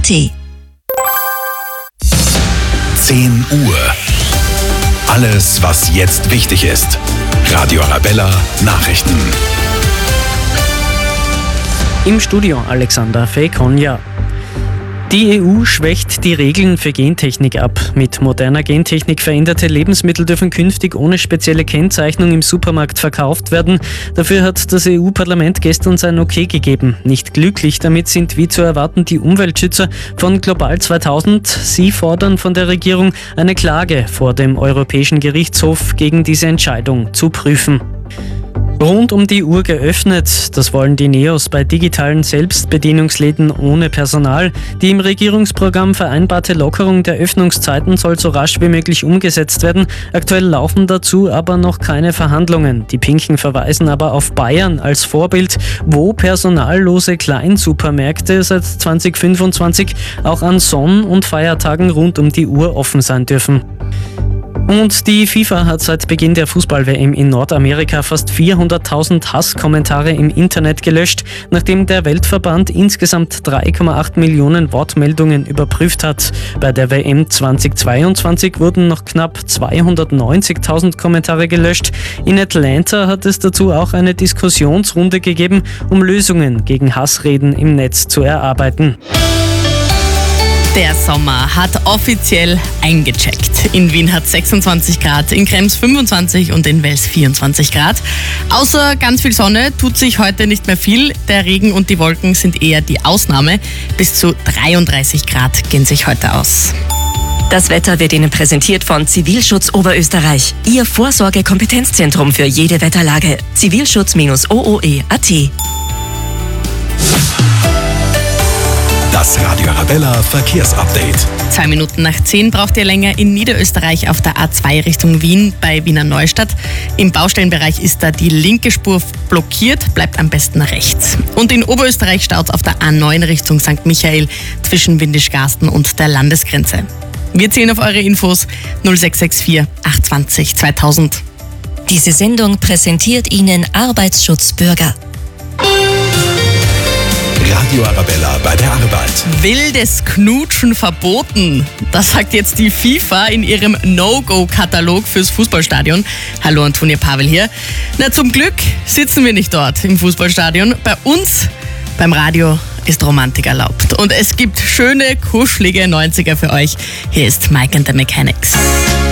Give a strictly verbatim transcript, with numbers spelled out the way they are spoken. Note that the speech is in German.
T. zehn Uhr. Alles, was jetzt wichtig ist. Radio Arabella Nachrichten. Im Studio Alexander Fekonja. Die E U schwächt die Regeln für Gentechnik ab. Mit moderner Gentechnik veränderte Lebensmittel dürfen künftig ohne spezielle Kennzeichnung im Supermarkt verkauft werden. Dafür hat das E U-Parlament gestern sein Okay gegeben. Nicht glücklich damit sind wie zu erwarten die Umweltschützer von Global zweitausend. Sie fordern von der Regierung, eine Klage vor dem Europäischen Gerichtshof gegen diese Entscheidung zu prüfen. Rund um die Uhr geöffnet, das wollen die Neos bei digitalen Selbstbedienungsläden ohne Personal. Die im Regierungsprogramm vereinbarte Lockerung der Öffnungszeiten soll so rasch wie möglich umgesetzt werden. Aktuell laufen dazu aber noch keine Verhandlungen. Die Pinken verweisen aber auf Bayern als Vorbild, wo personallose Kleinsupermärkte seit zwanzig fünfundzwanzig auch an Sonn- und Feiertagen rund um die Uhr offen sein dürfen. Und die FIFA hat seit Beginn der Fußball-W M in Nordamerika fast vierhunderttausend Hasskommentare im Internet gelöscht, nachdem der Weltverband insgesamt drei Komma acht Millionen Wortmeldungen überprüft hat. Bei der W M zweitausendzweiundzwanzig wurden noch knapp zweihundertneunzigtausend Kommentare gelöscht. In Atlanta hat es dazu auch eine Diskussionsrunde gegeben, um Lösungen gegen Hassreden im Netz zu erarbeiten. Der Sommer hat offiziell eingecheckt. In Wien hat es sechsundzwanzig Grad, in Krems fünfundzwanzig und in Wels vierundzwanzig Grad. Außer ganz viel Sonne tut sich heute nicht mehr viel. Der Regen und die Wolken sind eher die Ausnahme. Bis zu dreiunddreißig Grad gehen sich heute aus. Das Wetter wird Ihnen präsentiert von Zivilschutz Oberösterreich. Ihr Vorsorge-Kompetenzzentrum für jede Wetterlage. zivilschutz Bindestrich o o e punkt a t. Das Radio Arabella Verkehrsupdate. Zwei Minuten nach zehn braucht ihr länger in Niederösterreich auf der A zwei Richtung Wien bei Wiener Neustadt. Im Baustellenbereich ist da die linke Spur blockiert, bleibt am besten rechts. Und in Oberösterreich staut es auf der A neun Richtung Sankt Michael zwischen Windischgarsten und der Landesgrenze. Wir zählen auf eure Infos null sechs sechs vier acht zwei null zweitausend. Diese Sendung präsentiert Ihnen Arbeitsschutz Bürger. Radio Arabella bei der Arbeit. Wildes Knutschen verboten. Das sagt jetzt die FIFA in ihrem No-Go-Katalog fürs Fußballstadion. Hallo, Antonia Pavel hier. Na, zum Glück sitzen wir nicht dort im Fußballstadion. Bei uns, beim Radio, ist Romantik erlaubt. Und es gibt schöne, kuschelige neunziger für euch. Hier ist Mike and the Mechanics.